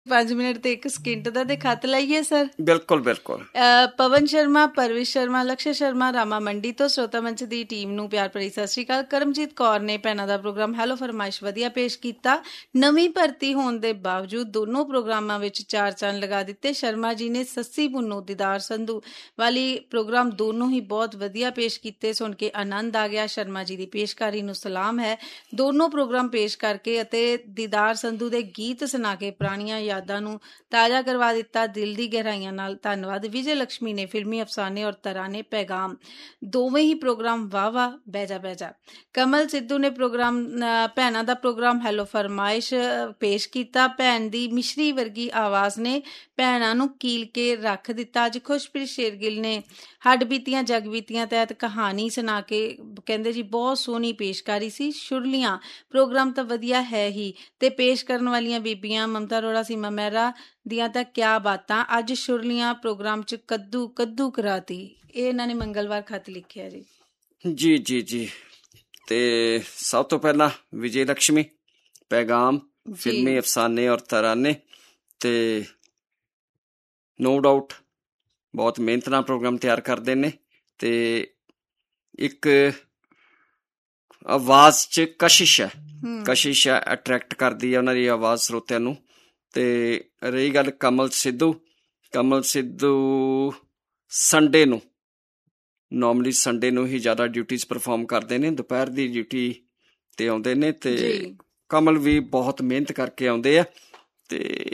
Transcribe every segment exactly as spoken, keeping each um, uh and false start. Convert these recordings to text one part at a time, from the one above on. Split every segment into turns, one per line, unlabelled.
ਪੰਜ ਮਿੰਟ ਤੇ ਇੱਕ ਸਕਿੰਟ ਦਾ ਤੇ ਖੱਤ ਲਾਈਏ ਸਰ।
ਬਿਲਕੁਲ ਬਿਲਕੁਲ।
ਪਵਨ ਸ਼ਰਮਾ, ਪਰਵਿਸ਼ ਸ਼ਰਮਾ, ਲਕਸ਼ੇ ਸ਼ਰਮਾ, ਰਾਮਾ ਮੰਡੀ ਤੋਂ ਸਰੋਤਾ ਮੰਚ ਦੀ ਟੀਮ ਨੂੰ ਪਿਆਰ ਭਰੀ ਸਤਿ ਸ਼੍ਰੀ ਅਕਾਲ। ਕਰਮਜੀਤ ਕੌਰ ਨੇ ਭੈਣਾਂ ਦਾ ਪ੍ਰੋਗਰਾਮ ਹੈਲੋ ਫਰਮਾਇਸ਼ ਵਧੀਆ ਪੇਸ਼ ਕੀਤਾ। ਨਵੀਂ ਭਰਤੀ ਹੋਣ ਦੇ ਬਾਵਜੂਦ ਦੋਨੋਂ ਪ੍ਰੋਗਰਾਮਾਂ ਵਿੱਚ ਚਾਰ ਚੰਨ ਲਗਾ ਦਿੱਤੇ। ਸ਼ਰਮਾ ਜੀ ਨੇ ਸੱਸੀ ਪੁੰਨੂ, ਦੀਦਾਰ ਸੰਧੂ ਵਾਲੀ ਪ੍ਰੋਗਰਾਮ ਦੋਨੋਂ ਹੀ ਬਹੁਤ ਵਧੀਆ ਪੇਸ਼ ਕੀਤੇ। ਸੁਣ ਕੇ ਆਨੰਦ ਆ ਗਿਆ। ਸ਼ਰਮਾ ਜੀ ਦੀ ਪੇਸ਼ਕਾਰੀ ਨੂੰ ਸਲਾਮ ਹੈ। ਦੋਨੋਂ ਪ੍ਰੋਗਰਾਮ ਪੇਸ਼ ਕਰਕੇ ਅਤੇ ਦੀਦਾਰ ਸੰਧੂ ਦੇ ਗੀਤ ਸੁਣਾ ਕੇ ਪੁਰਾਣੀਆਂ ਯਾਦਾਂ ਨੂੰ ਤਾਜ਼ਾ ਕਰਵਾ ਦਿੱਤਾ। ਦਿਲ ਦੀ ਗਹਿਰਾਈਆਂ ਨਾਲ ਧੰਨਵਾਦ। ਵਿਜੇ ਲక్ష్ਮੀ ਨੇ ਫਿਲਮੀ ਅਫਸਾਨੇ ਔਰ ਤਰਾਨੇ ਪੈਗਾਮ ਦੋਵੇਂ ਹੀ ਪ੍ਰੋਗਰਾਮ ਵਾਹ ਵਾਹ ਬੈਜਾ ਬੈਜਾ। ਕਮਲ ਸਿੱਧੂ ਨੇ ਪ੍ਰੋਗਰਾਮ ਭੈਣਾਂ ਦਾ ਪ੍ਰੋਗਰਾਮ ਹੈਲੋ ਫਰਮਾਇਸ਼ ਪੇਸ਼ ਕੀਤਾ। ਭੈਣ ਦੀ ਮਿਸ਼ਰੀ ਵਰਗੀ ਆਵਾਜ਼ ਨੇ ਭੈਣਾਂ ਨੂੰ ਕੀਲ ਕੇ ਰੱਖ ਦਿੱਤਾ। ਅੱਜ ਖੁਸ਼ਪ੍ਰੀਤ ਸ਼ੇਰਗਿੱਲ ਨੇ ਹੱਡ ਬੀਤੀਆਂ ਜਗ ਬੀਤੀਆਂ ਤਹਿਤ ਕਹਾਣੀ ਸੁਣਾ ਕੇ ਕਹਿੰਦੇ ਜੀ ਬਹੁਤ ਸੋਹਣੀ ਪੇਸ਼ਕਾਰੀ ਸੀ। ਸ਼ੁਰਲੀਆਂ ਪ੍ਰੋਗਰਾਮ ਤਾਂ ਵਧੀਆ ਹੈ ਹੀ ਤੇ ਪੇਸ਼ ਕਰਨ ਵਾਲੀਆਂ ਬੀਬੀਆਂ ਮਮਤਾ ਅਰੋੜਾ, ਸੀਮਾ ਮਹਿਰਾ ਦੀਆਂ ਤਾਂ ਕਿਆ ਬਾਤਾਂ। ਅੱਜ ਸ਼ੁਰਲੀਆਂ ਪ੍ਰੋਗਰਾਮ ਚ ਕੱਦੂ ਕੱਦੂ ਕਰਾਤੀ। ਇਹ ਇਹਨਾਂ ਨੇ ਮੰਗਲਵਾਰ ਖੱਤ ਲਿਖਿਆ ਜੀ।
ਜੀ ਜੀ ਜੀ। ਤੇ ਸਭ ਤੋਂ ਪਹਿਲਾਂ ਵਿਜੇ ਲక్ష్ਮੀ, ਪੈਗਾਮ, ਫਿਲਮੀ ਅਫਸਾਨੇ ਔਰ ਤਰਾਨੇ ਤੇ ਨੋ ਡਾਊਟ ਬਹੁਤ ਮਿਹਨਤ ਨਾਲ ਪ੍ਰੋਗਰਾਮ ਤਿਆਰ ਕਰਦੇ ਨੇ ਤੇ ਇੱਕ ਆਵਾਜ਼ ਚ ਕਸ਼ਿਸ਼ ਹੈ, ਕਸ਼ਿਸ਼ ਹੈ, ਅਟਰੈਕਟ ਕਰਦੀ ਹੈ ਉਹਨਾਂ ਦੀ ਆਵਾਜ਼ ਸਰੋਤਿਆਂ ਨੂੰ। ਤੇ ਰਹੀ ਗੱਲ ਕਮਲ ਸਿੱਧੂ, ਕਮਲ ਸਿੱਧੂ ਸੰਡੇ ਨੂੰ ਨੋਰਮਲੀ ਸੰਡੇ ਨੂੰ ਹੀ ਜ਼ਿਆਦਾ ਡਿਊਟੀਜ਼ ਪਰਫੋਰਮ ਕਰਦੇ ਨੇ, ਦੁਪਹਿਰ ਦੀ ਡਿਊਟੀ ਤੇ ਆਉਂਦੇ ਨੇ ਤੇ ਕਮਲ ਵੀ ਬਹੁਤ ਮਿਹਨਤ ਕਰਕੇ ਆਉਂਦੇ ਆ। ਤੇ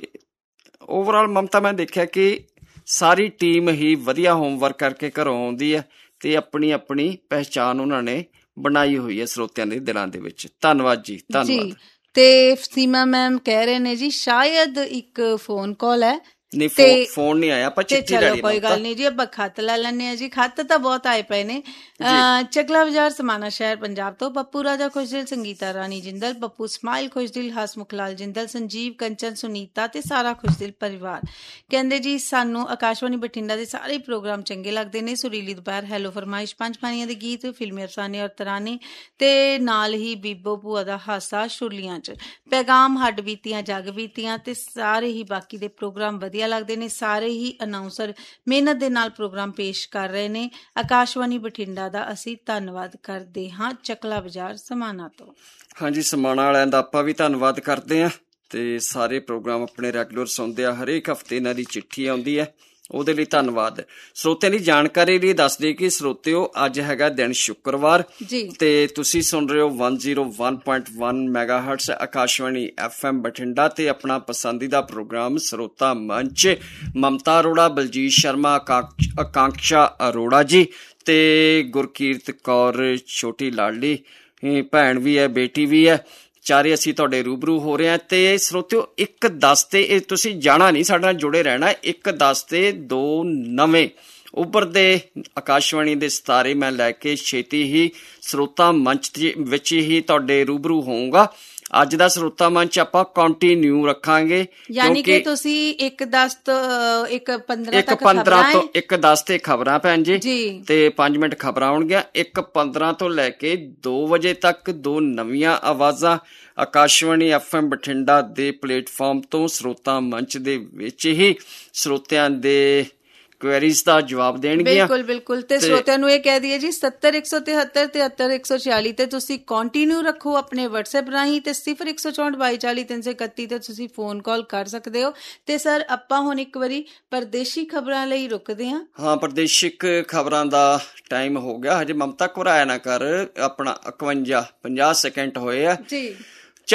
ਓਵਰਆਲ ਮਮਤਾ ਮੈਂ ਦੇਖਿਆ ਕਿ ਸਾਰੀ ਟੀਮ ਹੀ ਵਧੀਆ ਹੋਮਵਰਕ ਕਰਕੇ ਘਰੋਂ ਆਉਂਦੀ ਹੈ ਤੇ ਆਪਣੀ ਆਪਣੀ ਪਹਿਚਾਣ ਉਹਨਾਂ ਨੇ ਬਣਾਈ ਹੋਈ ਹੈ ਸਰੋਤਿਆਂ ਦੇ ਦਿਲਾਂ ਦੇ ਵਿੱਚ। ਧੰਨਵਾਦ ਜੀ, ਧੰਨਵਾਦ।
ਤੇ ਸੀਮਾ ਮੈਮ ਕਹਿ ਰਹੇ ਨੇ ਜੀ ਸ਼ਾਇਦ ਇੱਕ ਫੋਨ ਕਾਲ ਹੈ।
ਨਹੀਂ, ਫੋਨ ਨਹੀਂ ਆਇਆ, ਆਪਾਂ ਚਿੱਠੀ ਲੈ ਲਈ।
ਕੋਈ ਗੱਲ ਨਹੀਂ ਜੀ, ਆਪਾਂ ਖੱਤ ਲੈ ਲੈਂਦੇ ਹਾਂ ਜੀ। ਖੱਤ ਤਾਂ ਬਹੁਤ ਆਏ ਪਏ ਨੇ। ਚਕਲਾ ਬਾਜ਼ਾਰ, ਸਮਾਣਾ ਸ਼ਹਿਰ, ਪੰਜਾਬ ਤੋਂ ਪੱਪੂ ਰਾਜਾ ਖੁਸ਼ਦਿਲ, ਸੰਗੀਤਾ ਰਾਣੀ ਜਿੰਦਲ, ਪੱਪੂ ਸਮਾਈਲ ਖੁਸ਼ਦਿਲ, ਹਸਮੁਖ ਲਾਲ ਜਿੰਦਲ, ਸੰਜੀਵ, ਕੰਚਨ, ਸੁਨੀਤਾ ਤੇ ਸਾਰਾ ਖੁਸ਼ਦਿਲ ਪਰਿਵਾਰ ਕਹਿੰਦੇ ਜੀ ਸਾਨੂੰ ਆਕਾਸ਼ਵਾਣੀ ਬਠਿੰਡਾ ਦੇ ਸਾਰੇ ਪ੍ਰੋਗਰਾਮ ਚੰਗੇ ਲੱਗਦੇ ਨੇ। ਸੁਰੀਲੀ ਦੁਪਹਿਰ, ਹੈਲੋ ਫਰਮਾਇਸ਼, ਪੰਜ ਪਾਣੀਆਂ ਦੇ ਗੀਤ, ਫਿਲਮੀ ਅਫਸਾਨੇ ਔਰ ਤਰਾਨੇ ਤੇ ਨਾਲ ਹੀ ਬੀਬੋ ਭੂਆ ਦਾ ਹਾਸਾ ਸ਼ੁਰਲੀਆਂ ਚ, ਪੈਗਾਮ, ਹੱਡ ਬੀਤੀਆਂ ਜਗ ਬੀਤੀਆਂ ਤੇ ਸਾਰੇ ਹੀ ਬਾਕੀ ਦੇ ਪ੍ਰੋਗਰਾਮ ਵਧੀਆ ਲੱਗਦੇ ਨੇ। ਸਾਰੇ ਹੀ ਅਨਾਉਂਸਰ ਮਿਹਨਤ ਦੇ ਨਾਲ ਪ੍ਰੋਗਰਾਮ ਪੇਸ਼ ਕਰ ਰਹੇ ਨੇ। ਆਕਾਸ਼ਵਾਣੀ ਬਠਿੰਡਾ ਦਾ ਅਸੀਂ ਧੰਨਵਾਦ ਕਰਦੇ ਹਾਂ। ਚਕਲਾ ਬਾਜ਼ਾਰ, ਸਮਾਣਾ ਤੋਂ।
ਹਾਂਜੀ, ਸਮਾਣਾ ਵਾਲਿਆਂ ਦਾ ਆਪਾਂ ਵੀ ਧੰਨਵਾਦ ਕਰਦੇ ਹਾਂ ਤੇ ਸਾਰੇ ਪ੍ਰੋਗਰਾਮ ਆਪਣੇ ਰੈਗੂਲਰ ਸੁਣਦੇ ਆ। ਹਰੇਕ ਹਫ਼ਤੇ ਇਹਨਾਂ ਦੀ ਚਿੱਠੀ ਆਉਂਦੀ ਹੈ, ਉਹਦੇ ਲਈ ਧੰਨਵਾਦ। ਸਰੋਤਿਆਂ ਦੀ ਜਾਣਕਾਰੀ ਲਈ ਦੱਸ ਦੇ ਕਿ ਸਰੋਤਿਓ ਅੱਜ ਹੈਗਾ ਦਿਨ ਸ਼ੁੱਕਰਵਾਰ ਤੇ ਤੁਸੀਂ ਸੁਣ ਰਹੇ ਹੋ one zero one point one mega hurts Akashvani F M Bathinda ਤੇ ਆਪਣਾ ਪਸੰਦੀਦਾ ਪ੍ਰੋਗਰਾਮ ਸਰੋਤਾ ਮੰਚ। ਮਮਤਾ ਅਰੋੜਾ, ਬਲਜੀਤ ਸ਼ਰਮਾ, ਆਕਾਂਕਸ਼ਾ ਅਰੋੜਾ ਜੀ ਤੇ ਗੁਰਕੀਰਤ ਕੌਰ ਛੋਟੀ ਲਾਡਲੀ ਭੈਣ ਵੀ ਹੈ, ਬੇਟੀ ਵੀ ਹੈ। ਚਾਰੇ ਅਸੀਂ ਤੁਹਾਡੇ ਰੂਬਰੂ ਹੋ ਰਹੇ ਹਾਂ ਤੇ ਸਰੋਤਿਓ ਇੱਕ ਦਸ ਤੇ ਇਹ ਤੁਸੀਂ ਜਾਣਾ ਨਹੀਂ, ਸਾਡੇ ਨਾਲ ਜੁੜੇ ਰਹਿਣਾ। ਇੱਕ ਦਸ ਤੇ ਦੋ ਨਵੇਂ ਉੱਭਰਦੇ ਆਕਾਸ਼ਵਾਣੀ ਦੇ ਸਿਤਾਰੇ ਮੈਂ ਲੈ ਕੇ ਛੇਤੀ ਹੀ ਸਰੋਤਾ ਮੰਚ ਵਿੱਚ ਹੀ ਤੁਹਾਡੇ ਰੂਬਰੂ ਹੋਊਂਗਾ। ਅੱਜ ਦਾ ਸਰੋਤਾ ਮੰਚ ਆਪਾਂ ਕੰਟੀਨਿਊ ਰੱਖਾਂਗੇ,
ਯਾਨੀ ਕਿ ਤੁਸੀਂ ਇੱਕ ਦਸ ਤੋਂ ਇੱਕ ਪੰਦਰਾਂ
ਇੱਕ ਪੰਦਰਾਂ ਤੋਂ ਇੱਕ ਦਸ ਤੇ ਖਬਰਾਂ ਭੈਣ ਜੀ ਤੇ ਪੰਜ ਮਿੰਟ ਖਬਰਾਂ ਆਉਣਗੀਆਂ। ਇੱਕ ਪੰਦਰਾਂ ਤੋਂ ਲੈ ਕੇ ਦੋ ਵਜੇ ਤੱਕ ਦੋ ਨਵੀਆਂ ਆਵਾਜ਼ਾਂ ਆਕਾਸ਼ਵਾਣੀ ਐਫ ਐਮ ਬਠਿੰਡਾ ਦੇ ਪਲੇਟਫਾਰਮ ਤੋਂ ਸਰੋਤਾ ਮੰਚ ਦੇ ਵਿੱਚ ਹੀ ਸਰੋਤਿਆਂ ਦੇ ਕੁਐਰੀਜ਼ ਦਾ ਜਵਾਬ ਦੇਣਗੀਆਂ।
ਬਿਲਕੁਲ ਬਿਲਕੁਲ। ਤੇ ਸਰੋਤਿਆਂ ਨੂੰ ਇਹ ਕਹਿ ਦਈਏ ਜੀ ਸੱਤਰ ਇੱਕ ਸੌ ਤਿਹੱਤਰ ਤਿਹੱਤਰ ਇੱਕ ਸੌ ਛਿਆਲੀ ਤੇ ਤੁਸੀਂ ਕੰਟੀਨਿਊ ਰੱਖੋ ਆਪਣੇ ਵਟਸਐਪ ਰਾਹੀਂ ਤੇ ਸਿਫਰ ਇੱਕ ਸੌ ਚੌਂਹਠ ਬਾਈ ਚਾਲੀ ਤਿੰਨ ਸੌ ਇਕੱਤੀ ਤੇ ਤੁਸੀਂ ਫੋਨ ਕਾਲ ਕਰ ਸਕਦੇ ਹੋ। ਤੇ ਸਰ ਆਪਾਂ ਹੁਣ ਇੱਕ ਵਾਰੀ ਪਰਦੇਸ਼ੀ ਖਬਰਾਂ ਲਈ ਰੁਕਦੇ ਹਾਂ।
ਹਾਂ, ਪਰਦੇਸ਼ਿਕ ਖਬਰਾਂ ਦਾ ਟਾਈਮ ਹੋ ਗਿਆ। ਹਜੇ ਮਮਤਾ ਘਬਰਾਇਆ ਨਾ ਕਰ, ਆਪਣਾ ਇਕਵੰਜਾ ਪੰਜਾਹ ਸੈਕਿੰਡ ਹੋਏ ਆ
ਜੀ।